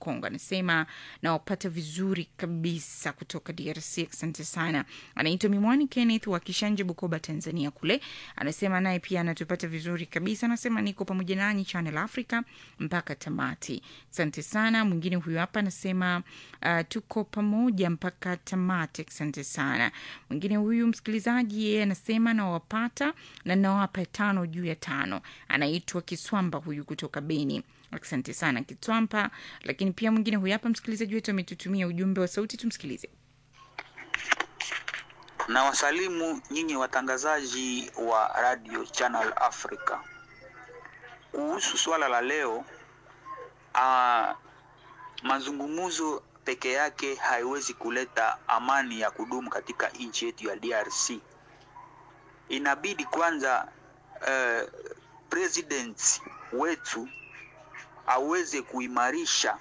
Kongo. Anasema na wapata vizuri kabisa kutoka DRC. Asante sana. Anaitwa Mimwani Kenneth wa Kishanje, Bukoba, Tanzania kule. Anasema naye pia anatupata vizuri kabisa. Anasema niko pamoja nanyi Channel Africa mpaka tamati. Asante sana. Mwingine huyu hapa anasema tuko pamoja mpaka tamati. Asante sana. Mwingine huyu msikilizaji yeye anasema na wapata na nawapa 5 juu ya 5. Anaitwa Kiswamba huyu kutoka Beni. Asante sana Kitwampa. Lakini pia mwingine huyu hapa msikilizaji wetu ametutumia ujumbe wa sauti, tumsikilize. Na wasalimu nyinyi watangazaji wa Radio Channel Africa. Kuhusu swala la leo, mazungumzo peke yake haiwezi kuleta amani ya kudumu katika nchi yetu ya DRC. Inabidi kwanza president wetu aweze kuimarisha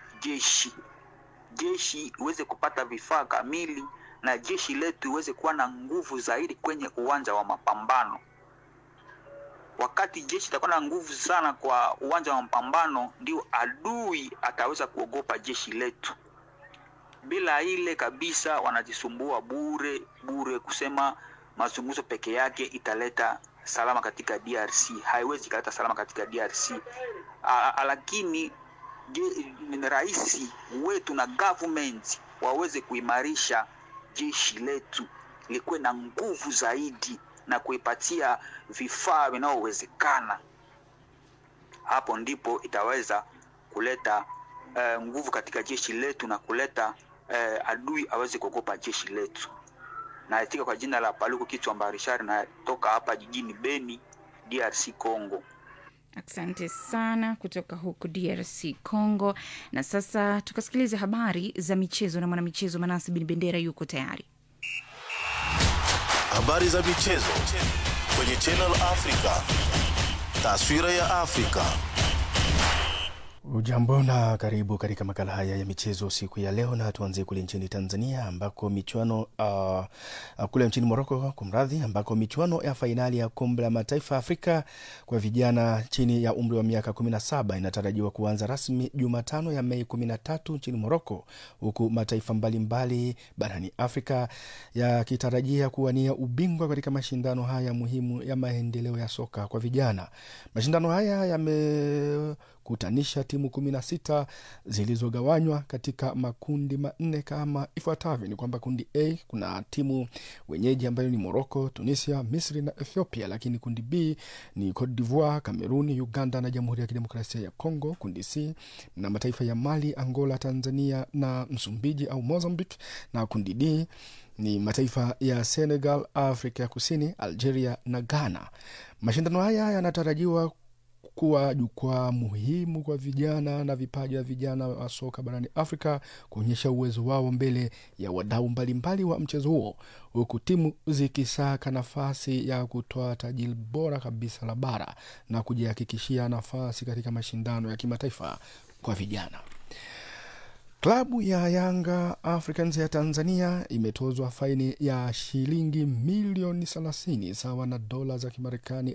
jeshi iweze kupata vifaa kamili, na jeshi letu iweze kuwa na nguvu zaidi kwenye uwanja wa mapambano. Wakati jeshi itakuwa na nguvu sana kwa uwanja wa mapambano, ndio adui ataweza kuogopa jeshi letu. Bila ile kabisa wanajisumbua bure kusema mazungumzo peke yake italeta salama katika DRC. Haiwezi kuleta salama katika DRC. Lakini rais wetu na government waweze kuimarisha jeshi letu likuwe na nguvu zaidi na kuipatia vifaa vinavyowezekana. Hapo ndipo itaweza kuleta nguvu katika jeshi letu na kuleta adui aweze kuogopa jeshi letu. Na itika kwa jina la Paluku Kitwamba Richard, na toka hapa jijini Beni, DRC Congo. Asante sana kutoka huko DRC Congo. Na sasa tukasikilize habari za michezo na mwanamichezo Manase Bin Bendera yuko tayari. Habari za michezo kwenye Channel Africa. Taswira ya Afrika. Ujambo na karibu katika makala haya ya michezo siku ya leo, na tuanze kule nchini Tanzania ambako michuano kule nchini Morocco ambako michuano ya fainali ya kombe la mataifa Afrika kwa vijana chini ya umri wa miaka 17 inatarajiwa kuanza rasmi Jumatano ya Mei 13 nchini Morocco, huku mataifa mbalimbali barani Afrika yakitarajia kuwania ubingwa katika mashindano haya muhimu ya maendeleo ya soka kwa vijana. Mashindano haya yamekutanisha timu 16 zilizogawanywa katika makundi manne kama ifuatavyo. Ni kwamba kundi A kuna timu wenyeji ambayo ni Morocco, Tunisia, Misri na Ethiopia, lakini kundi B ni Cote d'Ivoire, Cameroon, Uganda na Jamhuri ya Kidemokrasia ya Kongo. Kundi C na mataifa ya Mali, Angola, Tanzania na Msumbiji au Mozambique, na kundi D ni mataifa ya Senegal, Afrika ya Kusini, Algeria na Ghana. Mashindano haya yanatarajiwa kuwa jukwaa muhimu kwa vijana na vipaji vya vijana wa soka barani Afrika kuonyesha uwezo wao mbele ya wadau mbalimbali wa mchezo huo, huku timu zikisaka nafasi ya kutoa taji bora kabisa la bara na kujihakikishia nafasi katika mashindano ya kimataifa kwa vijana. Klabu ya Yanga Africans ya Tanzania imetozwa faini ya shilingi milioni 30 sawa na dola za Kimarekani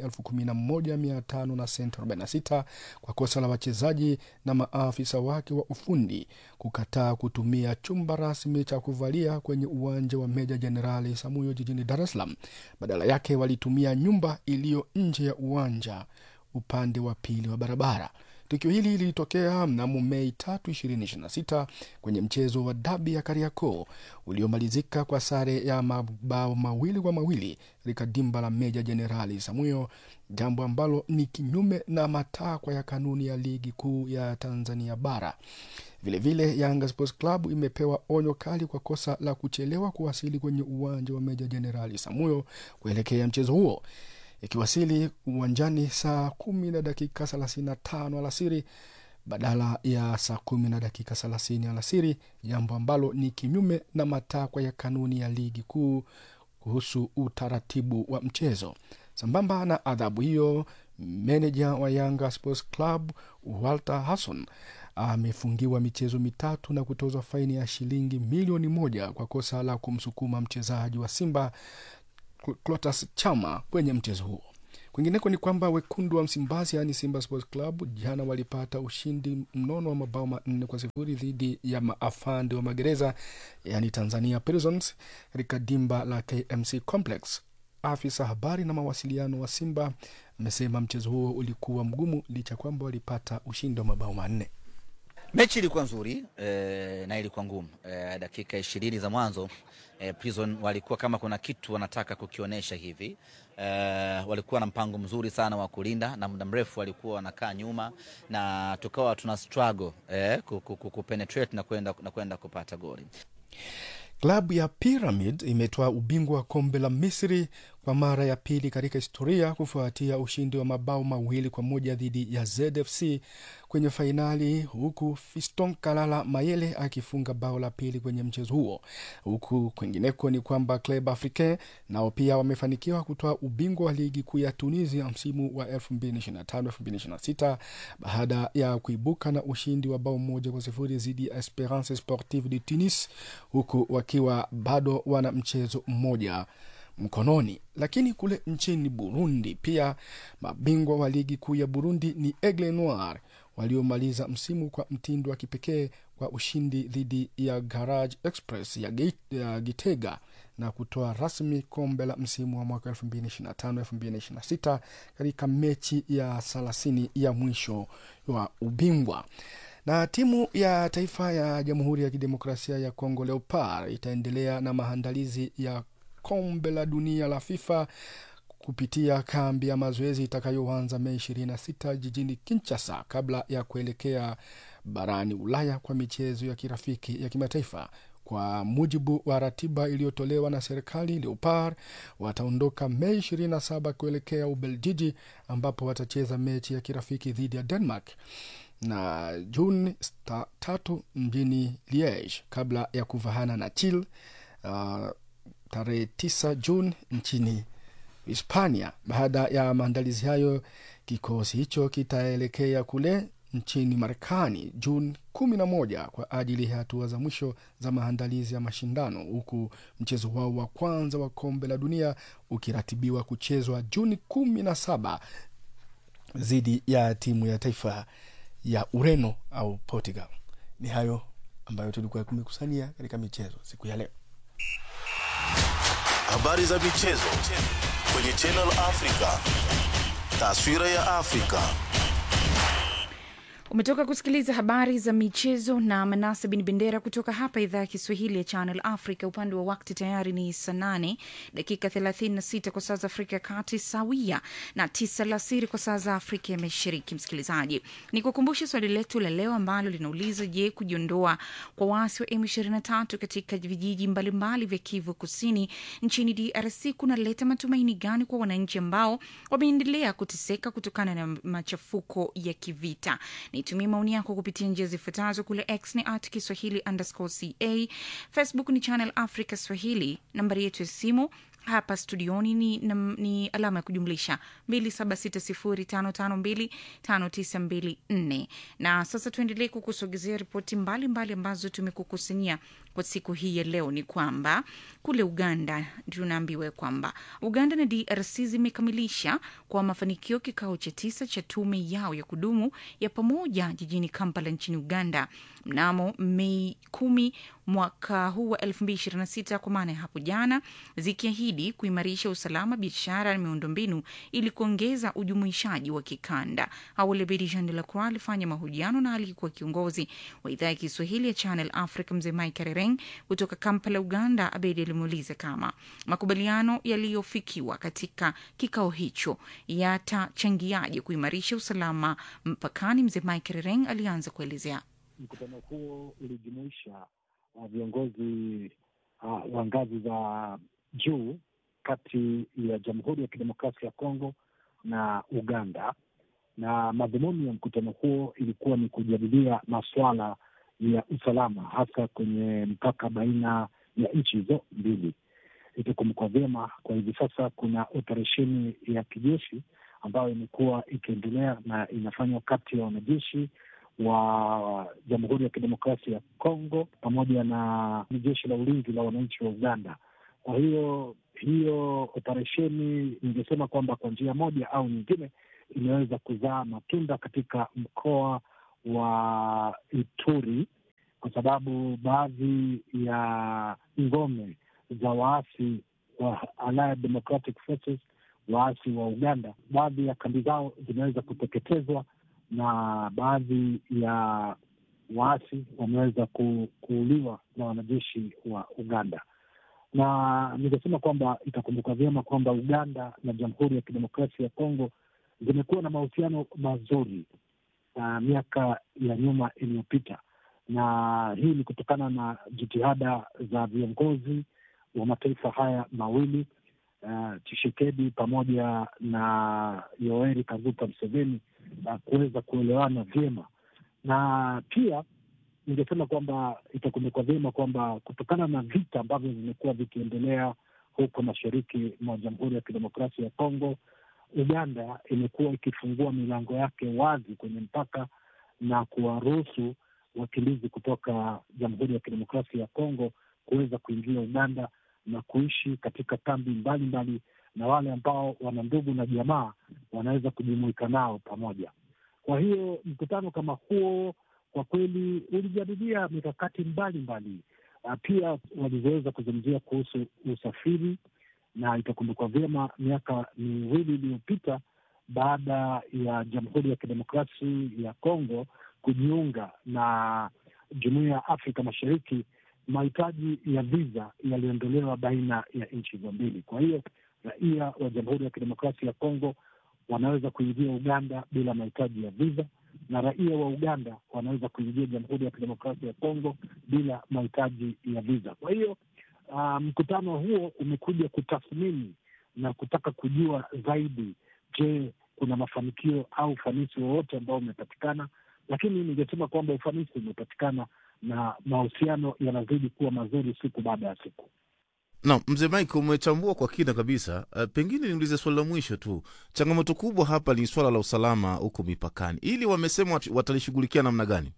11,546 kwa kosa la wachezaji na maafisa wake wa ufundi kukataa kutumia chumba rasmi cha kuvalia kwenye uwanja wa Meja Jenerali Samuyo jijini Dar es Salaam. Badala yake walitumia nyumba iliyo nje ya uwanja upande wa pili wa barabara. Tukio hili lilitokea mnamo Mei 3, 2026 kwenye mchezo wa dabi ya Kariakoo uliomalizika kwa sare ya mabao 2-2 katika dimba la Meja Jenerali Samuyo, jambo ambalo ni kinyume na matakwa ya kanuni ya ligi kuu ya Tanzania bara. Vile vile Yanga Sports Club imepewa onyo kali kwa kosa la kuchelewa kuwasili kwenye uwanja wa Meja Jenerali Samuyo kuelekea mchezo huo, ikiwasili uwanjani saa 10:35 alasiri badala ya saa 10:30 alasiri, jambo ambalo ni kinyume na matakwa ya kanuni ya ligi kuu kuhusu utaratibu wa mchezo. Sambamba na adhabu hiyo, meneja wa Yanga Sports Club Walter Hasson amefungiwa michezo 3 na kutozwa faini ya shilingi milioni 1 kwa kosa la kumsukuma mchezaji wa Simba Clatous Chama kwenye mchezo huo. Kwingineko ni kwamba wekundu wa Msimbazi yani Simba Sports Club jana walipata ushindi mnono wa mabao 4-0 dhidi ya maafande wa magereza yani Tanzania Prisons katika dimba la KMC Complex. Afisa habari na mawasiliano wa Simba amesema mchezo huo ulikuwa mgumu licha kwamba walipata ushindi wa mabao 4. Mechi ilikuwa nzuri na ilikuwa ngumu. Dakika 20 za mwanzo Prison walikuwa kama kuna kitu wanataka kukionyesha hivi. Walikuwa na mpango mzuri sana wa kulinda na muda mrefu walikuwa wanakaa nyuma na tukawa tuna struggle kupenetrate na kwenda kupata goli. Klabu ya Pyramid imetoa ubingwa wa kombe la Misri kwa mara ya pili katika historia kufuatia ushindi wa mabao 2-1 dhidi ya ZFC kwenye fainali, huku Fiston Kalala Mayele akifunga bao la pili kwenye mchezo huo. Huku kwingineko ni kwamba Club Africain nao pia wamefanikiwa kutoa ubingwa wa ligi kuu ya Tunisia msimu wa 2025-2026 baada ya kuibuka na ushindi wa bao 1-0 dhidi ya Esperance Sportive de Tunis, huku wakiwa bado wana mchezo mmoja mkononi. Lakini kule nchini Burundi pia mabingwa wa ligi kuu ya Burundi ni Aigle Noir waliomaliza msimu kwa mtindo wa kipekee kwa ushindi dhidi ya Garage Express ya Gitega na kutoa rasmi kombe la msimu wa mwaka 2025-2026 katika mechi ya 30 ya mwisho wa ubingwa. Na timu ya taifa ya Jamhuri ya Kidemokrasia ya Kongo Leopard itaendelea na maandalizi ya kombe la dunia la FIFA kupitia kambi ya mazoezi itakayoanza Mei 26 jijini Kinshasa kabla ya kuelekea barani Ulaya kwa michezo ya kirafiki ya kimataifa. Kwa mujibu wa ratiba iliyotolewa na serikali, Leopard wataondoka Mei 27 kuelekea Ubelgiji ambapo watacheza mechi ya kirafiki dhidi ya Denmark na Juni 3 mjini Liege kabla ya kuvahana na Chile tarehe 9 Juni nchini Hispania. Baada ya maandalizi hayo, kikosi hicho kitaelekea kule nchini Marekani Juni 11 kwa ajili ya hatua za mwisho za maandalizi ya mashindano, huku mchezo wao wa kwanza wa kombe la dunia ukiratibiwa kuchezwa Juni 17 dhidi ya timu ya taifa ya Ureno au Portugal. Ni hayo ambayo tulikuwa tumekusanyia katika michezo siku ya leo. Habari za michezo kwenye Channel Africa. Taswira ya Afrika. Umetoka kusikiliza habari za michezo na Manase bin Bendera kutoka hapa idhaa ya Kiswahili ya Channel Africa. Upande wa wakati tayari ni saa 8 dakika 36 kwa saa za Afrika ya Kati, sawia na 9 alasiri kwa saa za Afrika ya Mashariki. Msikilizaji, nikukumbushe swali letu la leo ambalo linauliza, je, kujiondoa kwa waasi wa M23 katika vijiji mbalimbali vya Kivu Kusini nchini DRC kunaleta matumaini gani kwa wananchi ambao wameendelea kuteseka kutokana na machafuko ya kivita? Nitumie maoni yako kupitia njia zifuatazo. Kule X ni @Kiswahili_CA, Facebook ni Channel Africa Swahili, nambari yetu ya simu hapa studioni ni alama ya kujumlisha 276055259254. Na sasa tuendelee kukusogezea ripoti mbalimbali ambazo tumekukusanyia kwa siku hii ya leo. Ni kwamba kule Uganda tunaambiwa kwamba Uganda na DRC zimekamilisha kwa mafanikio kikao cha 9 cha tume yao ya kudumu ya pamoja jijini Kampala nchini Uganda mnamo Mei 10 mwaka huu wa 2026, kwa maana hapo jana, zikiahidi kuimarisha usalama, biashara na miundombinu ili kuongeza ujumuishaji wa kikanda. Awali Bedi Jean de la Croix alifanya mahojiano na alikuwa kiongozi wa idhaa ya Kiswahili ya Channel Africa Mzee Mike Rereng kutoka Kampala, Uganda. Abedi alimuuliza kama makubaliano yaliyofikiwa katika kikao hicho yatachangiaje kuimarisha usalama mpakani. Mzee Mike Rereng alianza kuelezea. Mkutano huo ulijumuisha viongozi wa ngazi za juu kati ya Jamhuri ya Kidemokrasia ya Kongo na Uganda, na madhumuni ya mkutano huo ilikuwa ni kujadilia masuala ya usalama hasa kwenye mpaka baina ya nchi hizo mbili. Itakumbuka vyema kwa hivi sasa kuna operesheni ya kijeshi ambayo imekuwa ikiendelea na inafanywa kati ya wanajeshi wa Jamhuri ya Kidemokrasia ya Kongo pamoja na jeshi la ulinzi la wananchi wa Uganda. Kwa hiyo hiyo operesheni ningesema kwamba kwa njia moja au nyingine imeweza kuzaa matunda katika mkoa wa Ituri, kwa sababu baadhi ya ngome za waasi wa Allied Democratic Forces, waasi wa Uganda, baadhi ya kambi zao zimeweza kuteketezwa na baadhi ya waasi wameweza kuuliwa na wanajeshi wa Uganda. Na ningesema kwamba itakumbuka vyema kwamba Uganda na Jamhuri ya Kidemokrasia ya Kongo zimekuwa na mahusiano mazuri miaka ya nyuma iliyopita, na hii ni kutokana na jitihada za viongozi wa mataifa haya mawili, Tshisekedi pamoja na Yoweri Kaguta Museveni, kuweza kuelewana vyema. Na pia ningesema kwamba itakumbuka vyema kwamba kutokana na vita ambavyo vimekuwa vikiendelea huko mashariki mwa Jamhuri ya Kidemokrasia ya Kongo, Uganda imekuwa ikifungua milango yake wazi kwenye mpaka na kuwaruhusu wakimbizi kutoka Jamhuri ya Kidemokrasia ya Kongo kuweza kuingia Uganda na kuishi katika kambi mbalimbali, na wale ambao wana ndugu na jamaa wanaweza kujumuika nao pamoja. Kwa hiyo mkutano kama huo kwa kweli ulijadilia mikakati mbalimbali. Pia waliweza kuzungumzia kuhusu usafiri, na itakumbukwa vyema miaka miwili iliyopita baada ya Jamhuri ya Kidemokrasia ya Kongo kujiunga na Jumuiya ya Afrika Mashariki, mahitaji ya visa yaliondolewa baina ya nchi hizo mbili. Kwa hiyo raia wa Jamhuri ya Kidemokrasia ya Kongo wanaweza kuingia Uganda bila mahitaji ya visa, na raia wa Uganda wanaweza kuingia Jamhuri ya Kidemokrasia ya Kongo bila mahitaji ya visa. Kwa hiyo mkutano huo umekuja kutathmini na kutaka kujua zaidi, je, kuna mafanikio au ufanisi wowote ambao umepatikana? Lakini ningesema kwamba ufanisi umepatikana na mahusiano yanazidi kuwa mazuri siku baada ya siku. Na mzee Mike, umechambua kwa kina kabisa. Pengine niulize swali la mwisho tu. Changamoto kubwa hapa ni swala la usalama huko mipakani. Ili wamesema watalishughulikia namna gani?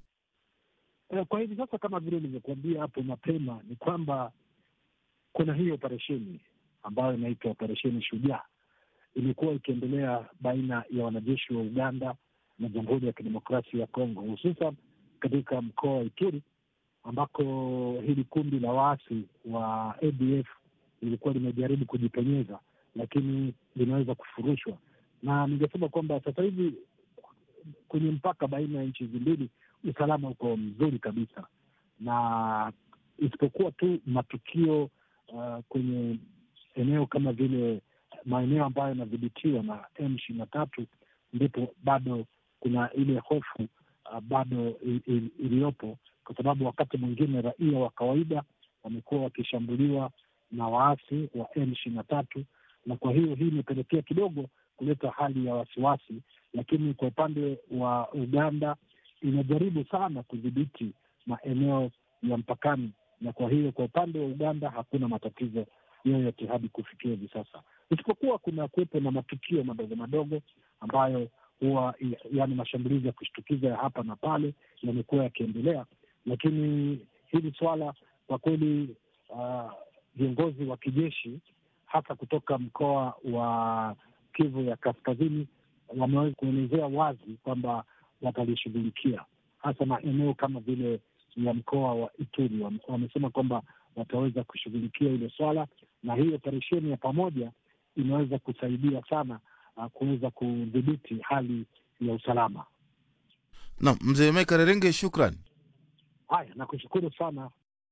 Kwa hivi sasa, kama vile nilivyokuambia hapo mapema, ni kwamba kuna hii operesheni ambayo inaitwa Operesheni Shujaa, imekuwa ikiendelea baina ya wanajeshi wa Uganda na Jamhuri ya Kidemokrasia ya Kongo, hususan katika mkoa wa Ituri, ambako hili kundi la waasi wa ADF lilikuwa limejaribu kujipenyeza, lakini linaweza kufurushwa. Na ningesema kwamba sasa hivi kwenye mpaka baina ya nchi hizi mbili usalama uko mzuri kabisa, na isipokuwa tu matukio kwenye eneo kama vile maeneo ambayo yanadhibitiwa na M23, ndipo bado kuna ile hofu bado iliyopo, kwa sababu wakati mwingine raia wa kawaida wamekuwa wakishambuliwa na waasi wa M23, na kwa hiyo hii imepelekea kidogo kuleta hali ya wasiwasi. Lakini kwa upande wa Uganda inajaribu sana kudhibiti maeneo ya mpakani, na kwa hiyo kwa upande wa Uganda hakuna matatizo yoyote hadi kufikia hivi sasa, isipokuwa kuna kuwepo na matukio madogo madogo ambayo huwa yani mashambulizi ya kushtukiza ya hapa na pale yamekuwa yakiendelea. Lakini hili swala kwa kweli viongozi wa kijeshi hasa kutoka mkoa wa Kivu ya Kaskazini wameweza kuelezea wazi kwamba watalishughulikia, hasa maeneo kama vile ya mkoa wa Ituri. Wamesema kwamba wataweza kushughulikia ile swala, na hii operesheni ya pamoja inaweza kusaidia sana kuweza kudhibiti hali ya usalama. Naam, mzee Mike Rerenge, shukrani. Haya, nakushukuru sana.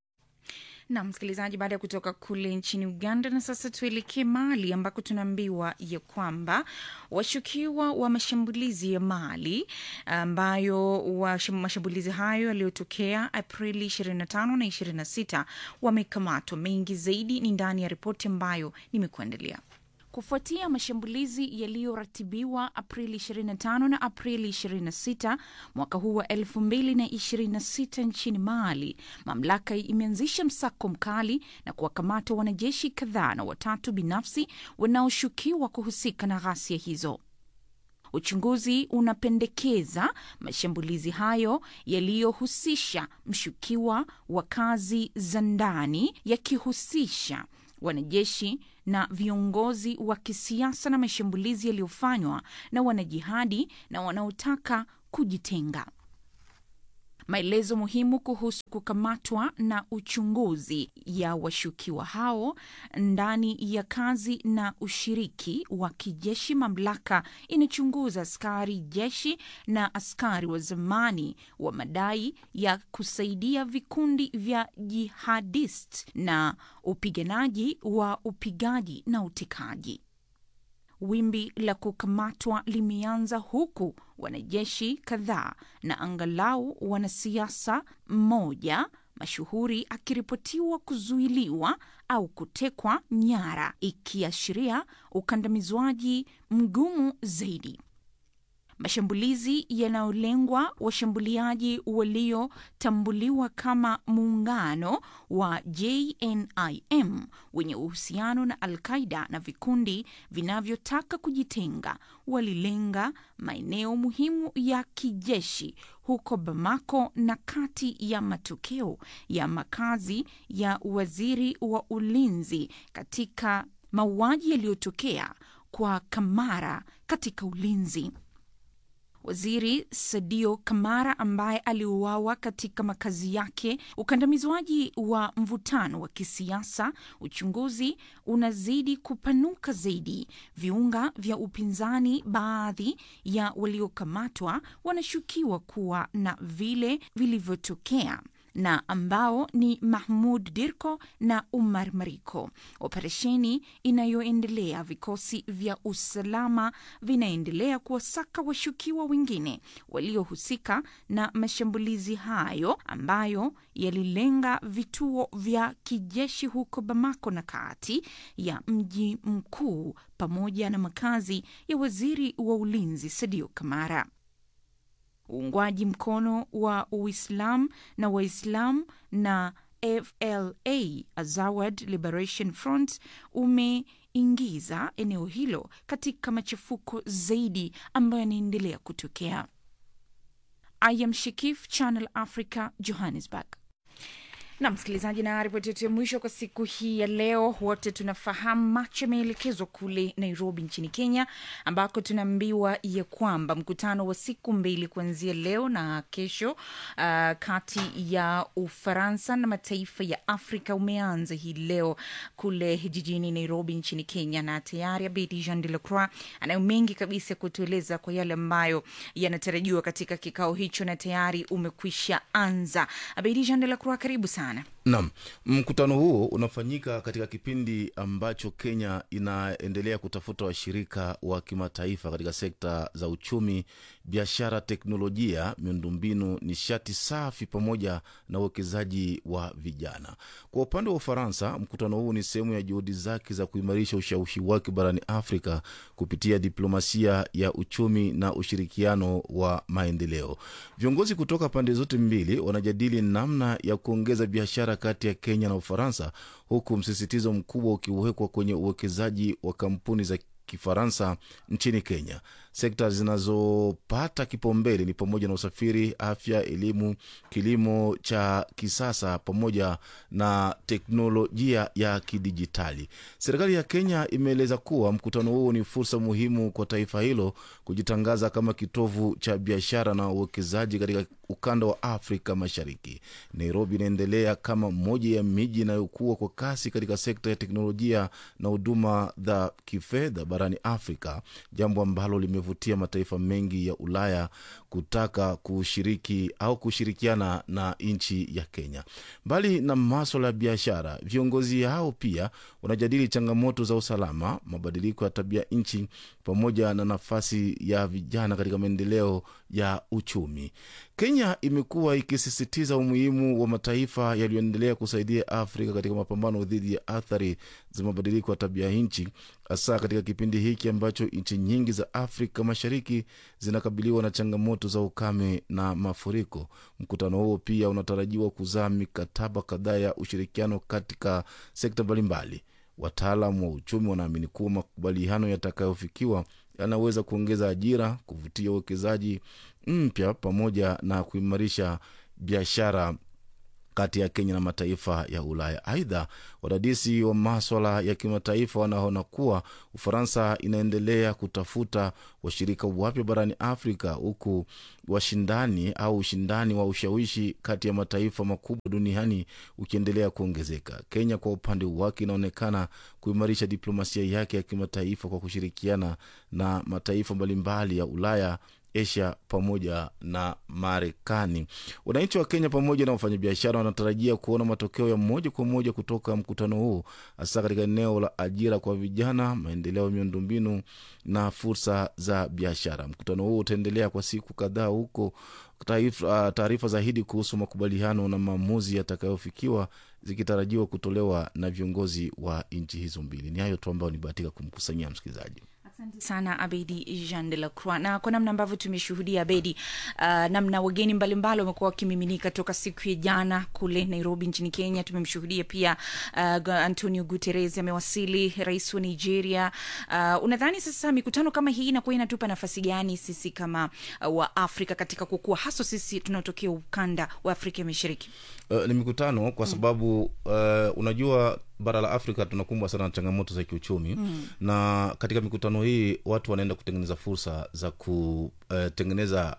Na msikilizaji, baada ya kutoka kule nchini Uganda, na sasa tuelekee Mali ambako tunaambiwa ya kwamba washukiwa wa mashambulizi ya Mali ambayo mashambulizi hayo yaliyotokea Aprili 25 na 26 wamekamatwa. Mengi zaidi ni ndani ya ripoti ambayo nimekuandalia. Kufuatia mashambulizi yaliyoratibiwa Aprili 25 na Aprili 26 mwaka huu wa 2026 nchini Mali, mamlaka imeanzisha msako mkali na kuwakamata wanajeshi kadhaa na watatu binafsi wanaoshukiwa kuhusika na ghasia hizo. Uchunguzi unapendekeza mashambulizi hayo yaliyohusisha mshukiwa wa kazi za ndani yakihusisha wanajeshi na viongozi wa kisiasa na mashambulizi yaliyofanywa na wanajihadi na wanaotaka kujitenga. Maelezo muhimu kuhusu kukamatwa na uchunguzi ya washukiwa hao ndani ya kazi na ushiriki wa kijeshi. Mamlaka inachunguza askari jeshi na askari wa zamani wa madai ya kusaidia vikundi vya jihadist na upiganaji wa upigaji na utekaji. Wimbi la kukamatwa limeanza huku wanajeshi kadhaa na angalau wanasiasa mmoja mashuhuri akiripotiwa kuzuiliwa au kutekwa nyara, ikiashiria ukandamizwaji mgumu zaidi. Mashambulizi yanayolengwa washambuliaji waliotambuliwa kama muungano wa JNIM wenye uhusiano na Al-Qaeda na vikundi vinavyotaka kujitenga walilenga maeneo muhimu ya kijeshi huko Bamako na kati ya matokeo ya makazi ya waziri wa ulinzi katika mauaji yaliyotokea kwa Kamara katika ulinzi. Waziri Sadio Kamara ambaye aliuawa katika makazi yake. Ukandamizwaji wa mvutano wa kisiasa. Uchunguzi unazidi kupanuka zaidi. Viunga vya upinzani, baadhi ya waliokamatwa wanashukiwa kuwa na vile vilivyotokea na ambao ni Mahmoud Dirko na Umar Mariko. Operesheni inayoendelea, vikosi vya usalama vinaendelea kuwasaka washukiwa wengine waliohusika na mashambulizi hayo ambayo yalilenga vituo vya kijeshi huko Bamako na kati ya mji mkuu pamoja na makazi ya waziri wa ulinzi Sadio Kamara. Uungwaji mkono wa Uislamu na Waislamu na FLA, Azawad Liberation Front, umeingiza eneo hilo katika machafuko zaidi ambayo yanaendelea kutokea. I am Shikif, Channel Africa, Johannesburg. Na msikilizaji, na ripoti yetu ya mwisho kwa siku hii ya leo. Wote tunafahamu macho yameelekezwa kule Nairobi nchini Kenya, ambako tunaambiwa ya kwamba mkutano wa siku 2 kuanzia leo na kesho kati ya Ufaransa na mataifa ya Afrika umeanza hii leo kule jijini Nairobi nchini Kenya, na tayari Abedi Jean de la Croix anayo mengi kabisa kutueleza kwa yale ambayo yanatarajiwa katika kikao hicho na tayari umekwisha anza. Abedi Jean de la Croix, karibu sana. Naam, mkutano huo unafanyika katika kipindi ambacho Kenya inaendelea kutafuta washirika wa kimataifa katika sekta za uchumi, biashara, teknolojia, miundombinu, nishati safi pamoja na uwekezaji wa vijana. Kwa upande wa Ufaransa, mkutano huu ni sehemu ya juhudi zake za kuimarisha ushawishi wake barani Afrika kupitia diplomasia ya uchumi na ushirikiano wa maendeleo. Viongozi kutoka pande zote mbili wanajadili namna ya kuongeza biashara kati ya Kenya na Ufaransa, huku msisitizo mkubwa ukiwekwa kwenye uwekezaji wa kampuni za Kifaransa nchini Kenya. Sekta zinazopata kipaumbele ni pamoja na usafiri, afya, elimu, kilimo cha kisasa pamoja na teknolojia ya kidijitali. Serikali ya Kenya imeeleza kuwa mkutano huo ni fursa muhimu kwa taifa hilo kujitangaza kama kitovu cha biashara na uwekezaji katika ukanda wa Afrika Mashariki. Nairobi inaendelea kama moja ya miji inayokuwa kwa kasi katika sekta ya teknolojia na huduma za kifedha barani Afrika, jambo ambalo limevutia mataifa mengi ya Ulaya kutaka kushiriki au kushirikiana na nchi ya Kenya. Mbali na masuala ya biashara, viongozi hao pia wanajadili changamoto za usalama, mabadiliko ya tabia nchi pamoja na nafasi ya vijana katika maendeleo ya uchumi. Kenya imekuwa ikisisitiza umuhimu wa mataifa yaliyoendelea kusaidia Afrika katika mapambano dhidi ya athari za mabadiliko ya tabia nchi, hasa katika kipindi hiki ambacho nchi nyingi za Afrika Mashariki zinakabiliwa na changamoto za ukame na mafuriko. Mkutano huo pia unatarajiwa kuzaa mikataba kadhaa ya ushirikiano katika sekta mbalimbali. Wataalamu wa uchumi wanaamini kuwa makubaliano yatakayofikiwa yanaweza kuongeza ajira, kuvutia uwekezaji mpya pamoja na kuimarisha biashara kati ya Kenya na mataifa ya Ulaya. Aidha, wadadisi wa maswala ya kimataifa wanaona kuwa Ufaransa inaendelea kutafuta washirika wapya barani Afrika, huku ushindani wa ushawishi kati ya mataifa makubwa duniani ukiendelea kuongezeka. Kenya kwa upande wake inaonekana kuimarisha diplomasia yake ya kimataifa kwa kushirikiana na mataifa mbalimbali ya Ulaya, Asia pamoja na Marekani. Wananchi wa Kenya pamoja na wafanyabiashara wanatarajia kuona matokeo ya moja kwa moja kutoka mkutano huu, hasa katika eneo la ajira kwa vijana, maendeleo ya miundombinu na fursa za biashara. Mkutano huu utaendelea kwa siku kadhaa, huko taarifa zaidi kuhusu makubaliano na maamuzi yatakayofikiwa zikitarajiwa kutolewa na viongozi wa nchi hizo mbili. Ni hayo tu ambayo nibahatika kumkusanyia msikilizaji. Asante sana Abedi Jean de la Croix. Na kwa namna ambavyo tumeshuhudia Abedi, namna wageni mbalimbali wamekuwa wakimiminika toka siku ya jana kule Nairobi nchini Kenya. Tumemshuhudia pia Antonio Guterres amewasili, rais wa Nigeria. Unadhani sasa mikutano kama hii inakuwa inatupa nafasi gani sisi kama wa Afrika katika kukua, hasa sisi tunaotokea ukanda wa Afrika ya Mashariki? Ni mikutano kwa sababu unajua bara la Afrika tunakumbwa sana na changamoto za kiuchumi, na katika mikutano hii watu wanaenda kutengeneza fursa za kutengeneza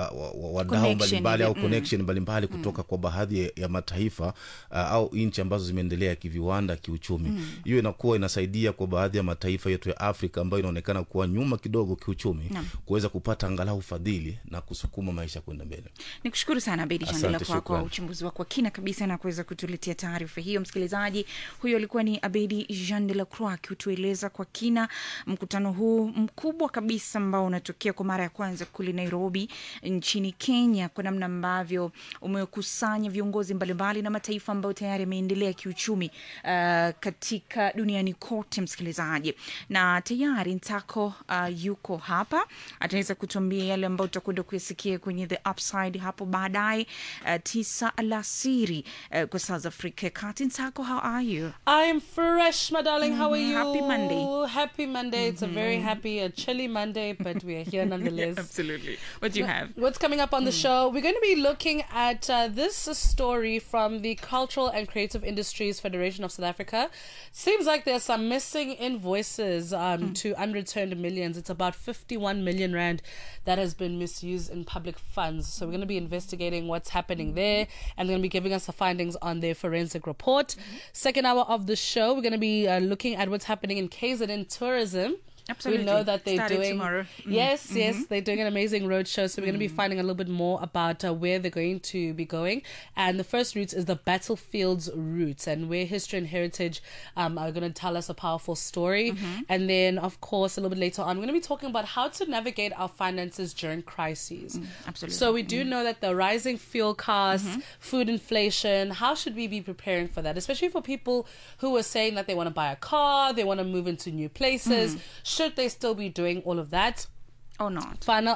wadau mbalimbali au connection mbalimbali kutoka kwa baadhi ya mataifa au nchi ambazo zimeendelea kiviwanda, kiuchumi. Hiyo inakuwa inasaidia kwa baadhi ya mataifa yetu ya Afrika ambayo inaonekana kuwa nyuma kidogo kiuchumi kuweza kupata angalau fadhili na kusukuma maisha kwenda mbele. Nikushukuru sana Abedi Jean de la kwa uchambuzi wako kina kabisa na kuweza kutuletea taarifa hiyo. Msikilizaji, huyo alikuwa ni Abedi Jean de la Croix akitueleza kwa kina mkutano huu mkubwa kabisa ambao unatokea kwa mara ya kwanza kule Nairobi nchini Kenya, kwa namna ambavyo umekusanya viongozi mbalimbali na mataifa ambayo tayari yameendelea kiuchumi katika duniani kote, msikilizaji. Na tayari Ntako yuko hapa, ataweza kutuambia yale ambayo tutakwenda kuyasikia kwenye The Upside hapo baadaye 9 alasiri kwa South Africa. Ntako, how are you? I'm fresh, my darling. How are you? Happy Monday. Happy Monday. It's a very happy, chilly Monday, but we are here nonetheless. Absolutely. What do you have? What's coming up on the show? We're going to be looking at this story from the Cultural and Creative Industries Federation of South Africa. Seems like there's some missing invoices to unreturned millions. It's about 51 million rand that has been misused in public funds. So we're going to be investigating what's happening there, and they're going to be giving us the findings on their forensic report. Second hour of the show, we're going to be looking at what's happening in KZN tourism. Absolutely. We know that they're doing tomorrow. Yes, they're doing an amazing roadshow. So we're going to be finding a little bit more about where they're going to be going. And the first route is the Battlefields route, and where History and Heritage are going to tell us a powerful story. And then, of course, a little bit later on, we're going to be talking about how to navigate our finances during crises. Absolutely. So we do know that the rising fuel costs, food inflation, how should we be preparing for that? Especially for people who are saying that they want to buy a car, they want to move into new places. Should they still be doing all of that? Or not. Final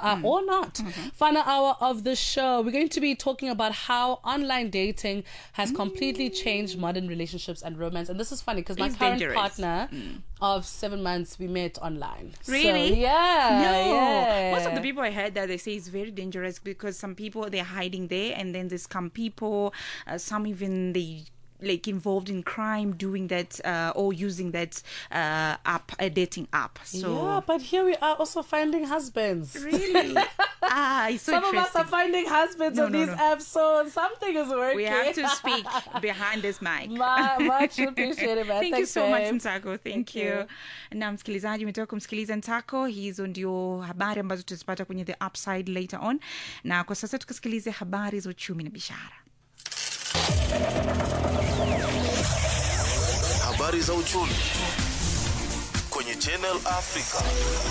hour of the show, we're going to be talking about how online dating has completely changed modern relationships and romance. And this is funny because my current partner of 7 months, we met online. Really? So, yeah. No. Most of the people I heard that they say it's very dangerous because some people, they're hiding there, and then there's some people, some even they like involved in crime doing that or using that app, a dating app. So yeah, but here we are also finding husbands. Really? It's so some of us are finding husbands on these apps, so something is working. We have to speak behind this mic. Much appreciated, man. Thank you so much, Ntako. Thank you. you. Na msikilizaji, umetoka kumsikiliza Ntako. Hizo ndio habari ambazo tutazipata kwenye The Upside later on. Na kwa sasa tukasikilize habari za uchumi na biashara. Habari za uchumi kwenye Channel Africa.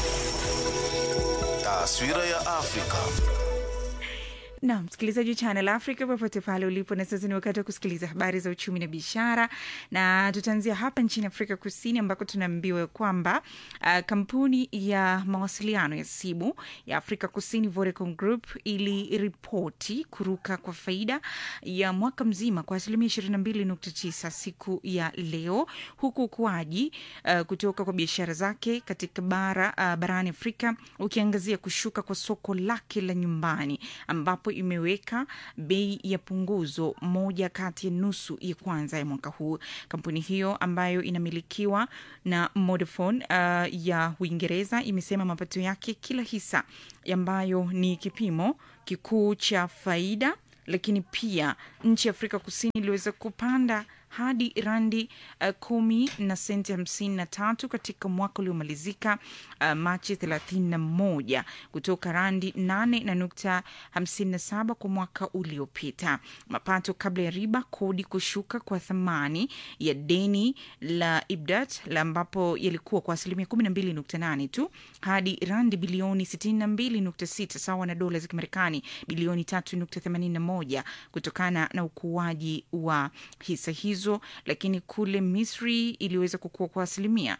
Taswira ya Afrika. Na msikilizaji Channel Africa popote pale ulipo, na sasa ni wakati wa kusikiliza habari za uchumi na biashara, na tutaanzia hapa nchini Afrika Kusini ambako tunaambiwa kwamba kampuni ya mawasiliano ya simu ya Afrika Kusini Vodacom Group iliripoti kuruka kwa faida ya mwaka mzima kwa 22.9 siku ya leo, huku ukuaji kutoka kwa biashara zake katika barani Afrika ukiangazia kushuka kwa soko lake la nyumbani, ambapo ambapo imeweka bei ya punguzo moja kati ya nusu ya kwanza ya mwaka huu. Kampuni hiyo ambayo inamilikiwa na Vodafone ya Uingereza imesema mapato yake kila hisa ambayo ni kipimo kikuu cha faida, lakini pia nchi ya Afrika Kusini iliweza kupanda hadi randi 10 na senti 53 katika mwaka uliomalizika Machi 31 kutoka randi 8 na nukta 57 kwa mwaka uliopita. Mapato kabla ya riba, kodi, kushuka kwa thamani ya deni la IBDAT la ambapo yalikuwa kwa asilimia 12.8 tu hadi randi bilioni 62.6 sawa na dola za Kimarekani bilioni 3.81 kutokana na ukuaji wa hisa hizo. Lakini kule Misri iliweza kukua kwa asilimia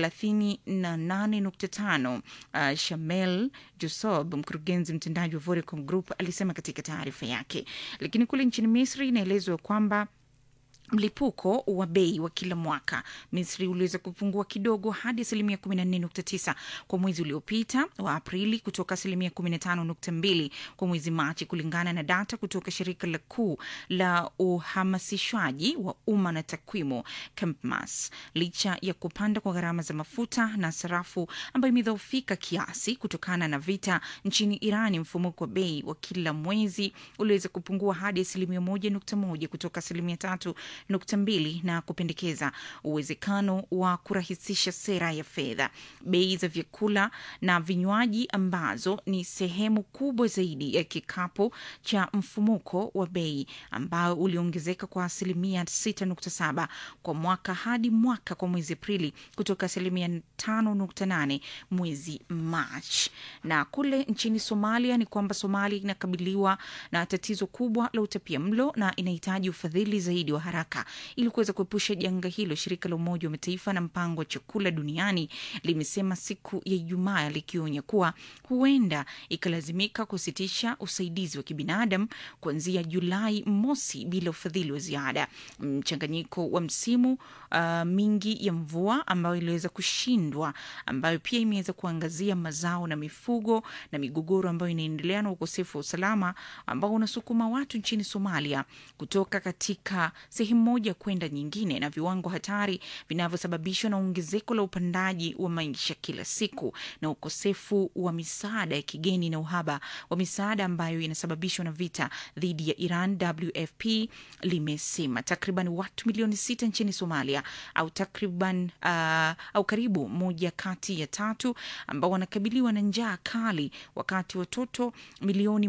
38.5. Shamel Josob, mkurugenzi mtendaji wa Vodacom Group, alisema katika taarifa yake. Lakini kule nchini Misri inaelezwa kwamba mlipuko wa bei wa kila mwaka Misri uliweza kupungua kidogo hadi asilimia 14.9 kwa mwezi uliopita wa Aprili kutoka asilimia 15.2 kwa mwezi Machi, kulingana na data kutoka shirika la kuu la uhamasishwaji wa umma na takwimu Campmas. Licha ya kupanda kwa gharama za mafuta na sarafu ambayo imedhoofika kiasi kutokana na vita nchini Irani, mfumuko wa bei wa kila mwezi uliweza kupungua hadi asilimia 1.1 kutoka asilimia 3.2 na kupendekeza uwezekano wa kurahisisha sera ya fedha. Bei za vyakula na vinywaji ambazo ni sehemu kubwa zaidi ya kikapu cha mfumuko wa bei ambao uliongezeka kwa asilimia 6.7 kwa mwaka hadi mwaka kwa mwezi Aprili kutoka asilimia 5.8 mwezi March. Na kule nchini Somalia ni kwamba Somalia inakabiliwa na tatizo kubwa la utapiamlo na inahitaji ufadhili zaidi wa haraka ili kuweza kuepusha janga hilo. Shirika la Umoja wa Mataifa na mpango wa chakula duniani limesema siku ya Ijumaa, likionya kuwa huenda ikalazimika kusitisha usaidizi wa kibinadamu kuanzia Julai mosi bila ufadhili wa ziada. Mchanganyiko wa msimu mingi ya mvua ambayo iliweza kushindwa, ambayo pia imeweza kuangazia mazao na mifugo, na migogoro ambayo inaendelea na ukosefu wa usalama ambao unasukuma watu nchini Somalia kutoka katika sehemu moja kwenda nyingine, na viwango hatari vinavyosababishwa na ongezeko la upandaji wa maisha kila siku na ukosefu wa misaada ya kigeni na uhaba wa misaada ambayo inasababishwa na vita dhidi ya Iran. WFP limesema takriban watu milioni 6 nchini Somalia au takriban au karibu moja kati ya 3 ambao wanakabiliwa na njaa kali, wakati watoto milioni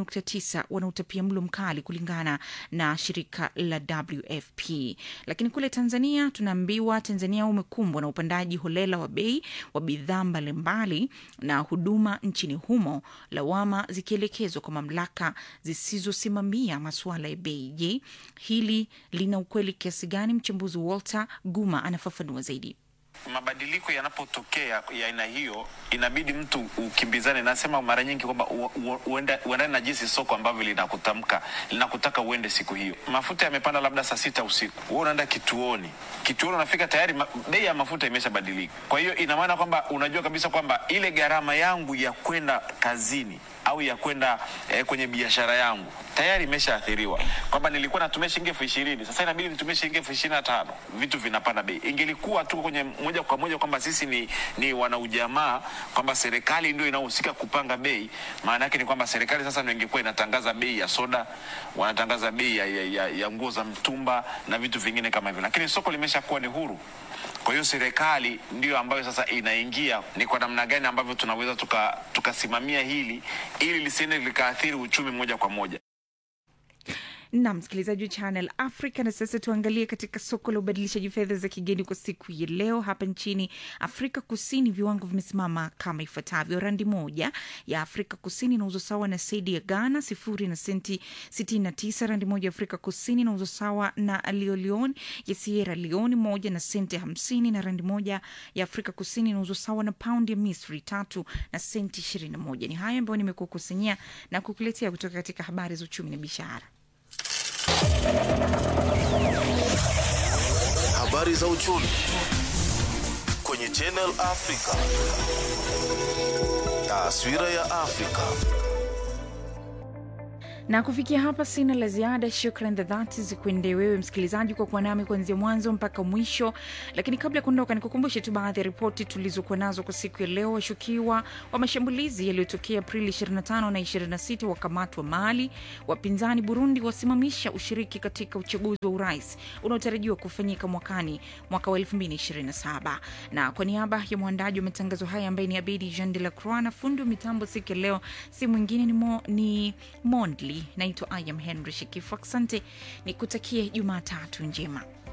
1.9 wana utapiamlo mkali kulingana na shirika la WFP. Lakini kule Tanzania tunaambiwa Tanzania umekumbwa na upandaji holela wa bei wa bidhaa mbalimbali na huduma nchini humo, lawama zikielekezwa kwa mamlaka zisizosimamia masuala ya bei. Je, hili lina ukweli kiasi gani? Mchambuzi Walter Guma anafafanua zaidi. Mabadiliko yanapotokea ya aina hiyo inabidi mtu ukimbizane. Nasema mara nyingi kwamba uendane na jinsi soko ambavyo linakutaka uende siku hiyo. Mafuta yamepanda labda saa 6 usiku, wewe unaenda kituoni unafika tayari bei ya mafuta imeshabadilika. Kwa hiyo ina maana kwamba unajua kabisa kwamba ile gharama yangu ya kwenda kazini au ya kwenda kwenye biashara yangu tayari imeshaathiriwa, kwamba nilikuwa natumia shilingi 20,000 sasa inabidi nitumie shilingi 25,000. Vitu vinapanda bei. Ingelikuwa tu kwenye moja kwa moja kwamba sisi ni wanaujamaa, kwamba serikali ndio inahusika kupanga bei, maana yake ni kwamba serikali sasa ndio ingekuwa inatangaza bei ya soda, wanatangaza bei ya nguo za mtumba na vitu vingine kama hivyo. Lakini soko limeshakuwa ni huru. Kwa hiyo serikali ndio ambayo sasa inaingia ni kwa namna gani ambavyo tunaweza tukasimamia hili ili lisiende likaathiri uchumi moja kwa moja. Na msikilizaji wa Channel Africa, na sasa tuangalie katika soko la ubadilishaji fedha za kigeni kwa siku ya leo. Hapa nchini Afrika Kusini viwango vimesimama kama ifuatavyo. Randi moja ya Afrika Kusini inauzwa sawa na sedi ya Ghana 0 na senti 69. Randi moja ya Afrika Kusini inauzwa sawa na Leone ya Sierra Leone 1 na senti 50, na randi moja ya Afrika Kusini inauzwa sawa na pound ya Misri 3 na senti 21. Ni hayo ambayo nimekukusanyia na kukuletea kutoka katika habari za uchumi na biashara. Habari za uchumi kwenye Channel Africa. Taswira ya Afrika. Na kufikia hapa sina la ziada. Shukrani za dhati zikuendee wewe msikilizaji kwa kuwa nami kuanzia mwanzo mpaka mwisho. Lakini kabla ya kuondoka, nikukumbushe tu baadhi ya ripoti tulizokuwa nazo kwa siku ya leo. Washukiwa wa mashambulizi yaliyotokea Aprili 25 na 26 wakamatwa Mali. Wapinzani Burundi wasimamisha ushiriki katika uchaguzi wa urais unaotarajiwa kufanyika mwaka wa 2027. Na kwa niaba ya mwandaji wa matangazo haya ambaye ni Abedi Jean de la Croix na fundi wa mitambo siku ya leo si mwingine ni Mondli, naitwa I am Henry Shikifu. Asante, nikutakie Jumatatu njema.